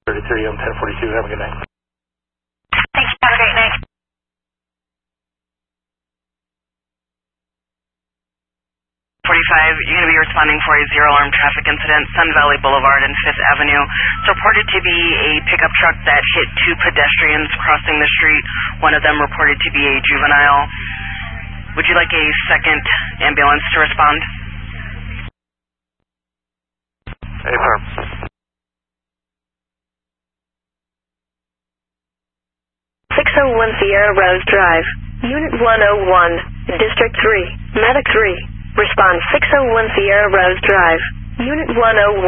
33 on 1042. Have a good night. Thanks. Have a great night. 45, you're going to be responding for a zero-alarm traffic incident, Sun Valley Boulevard and 5th Avenue. It's reported to be a pickup truck that hit two pedestrians crossing the street. One of them reported to be a juvenile. Would you like a second ambulance to respond? Affirm. 601 Sierra Rose Drive, Unit 101, District 3, Medic 3. Respond 601 Sierra Rose Drive, Unit 101.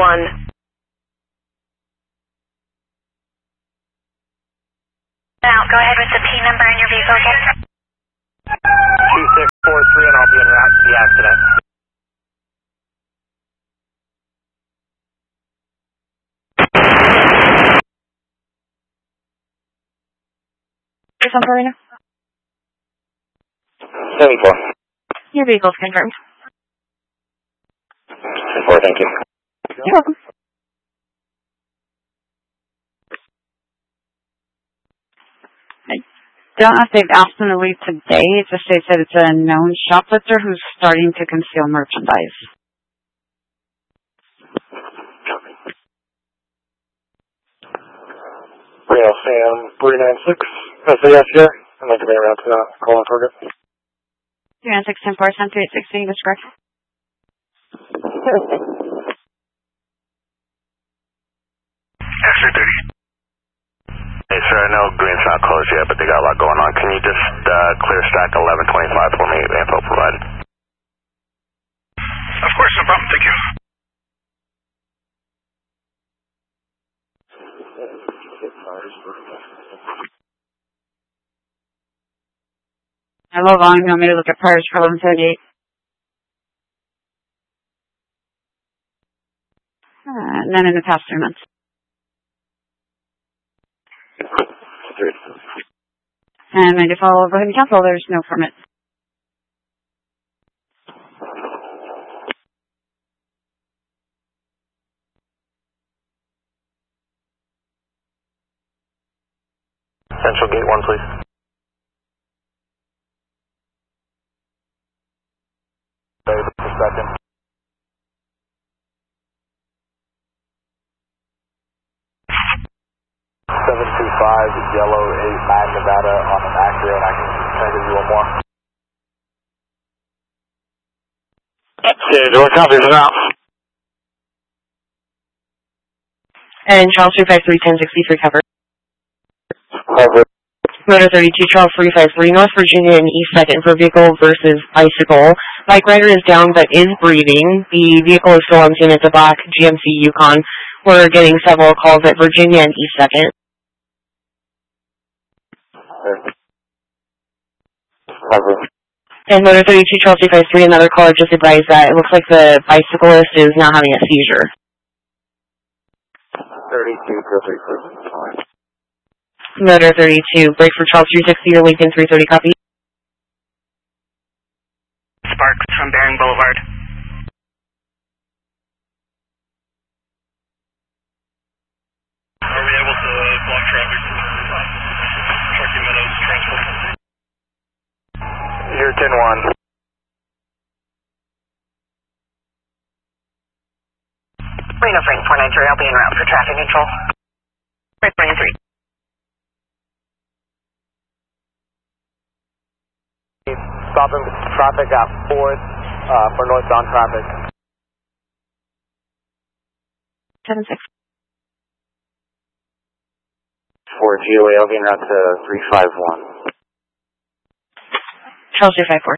Now, go ahead with the P number and your vehicle again. 2643, and I'll be en route to the accident. What's on for right now? 74. Your vehicle's confirmed. 74, thank you. You're welcome. I don't know if they've asked them to leave today. It just states that it's a known shoplifter who's starting to conceal merchandise. Rail Sam 396, SAS here. I'd like to be around to the call on target. 396 10-4, 10-3860, that's correct. Extra 30. Hey, sir, I know Green's not closed yet, but they got a lot going on. Can you just clear stack 1125 for me, info provided? Of course, no problem. Thank you. Hello, Vaughn. You want me to look at priors for 1138? None in the past 3 months. And I just follow go ahead and cancel. There's no permit. Central Gate 1, please. Second. 725 Yellow 89 Nevada on an Acura, and I can try to give you one more. Okay, door copies it out. And Charles 353 1063 cover. Cover. Motor 32 Charles 353 North Virginia and East 2nd for vehicle versus bicycle. Bike rider is down but is breathing. The vehicle is still unseen. It's a black GMC Yukon. We're getting several calls at Virginia and East 2nd. Cover. And Motor 32 Charles 353, another caller just advised that it looks like the bicyclist is now having a seizure. 32 Charles 353. Motor 32, break for Charles 360 or Lincoln 330 copy. Sparks from Bering Boulevard. Are we able to block traffic from Truckee Meadows transport? You're 10-1. Reno Frank 493, I'll be en route for traffic control. Frank 493. Stopping traffic at 4th for northbound traffic. 76. 4 GOA, I'll be en route to 351. Charles 354.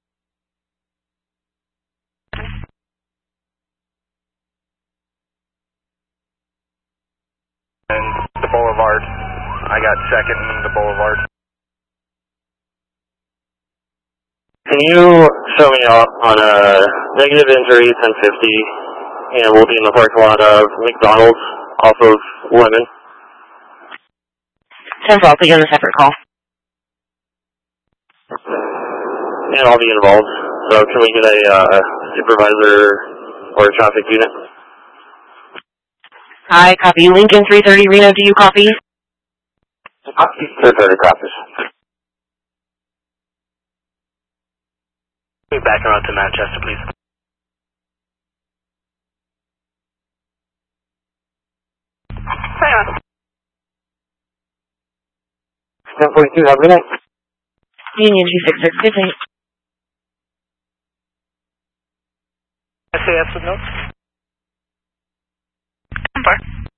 And the Boulevard. I got second in the Boulevard. Can you show me out on a negative injury 1050, and we'll be in the parking lot of McDonald's off of Lemon. 10-4, I'll put you on a separate call. And I'll be involved. So can we get a supervisor or a traffic unit? Hi, copy. Lincoln 330 Reno, do you copy? 330 copies. Back around to Manchester, please. Hang on. 1042, have a good night. Union 266, good night. SAS with notes? Number.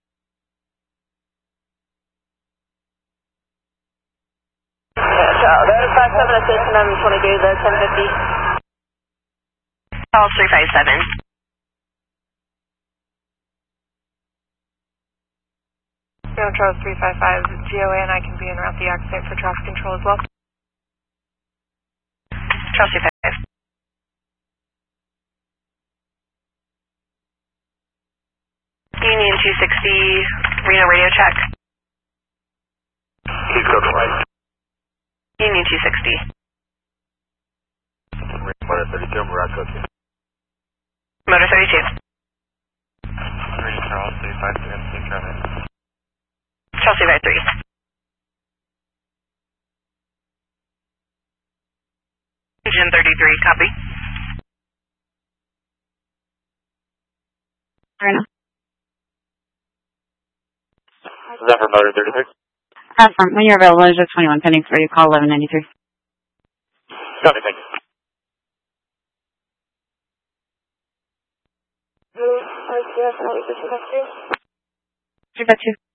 There's 57 at station 922, the 1050. Call 357. Charles 355, GOA and I can be en route the accident for traffic control as well. Charles 355. Union 260, Reno radio check. He's good right. Union 260. Motor 32, Morocco 2. Motor 32. 3 Charles 353, MC Traffic. Charles 353. Engine 33, copy. Reno. Is that for Motor 36? When you're available, is it 21 pending for you? Call 1193. Copy, thank you. RCS, 352.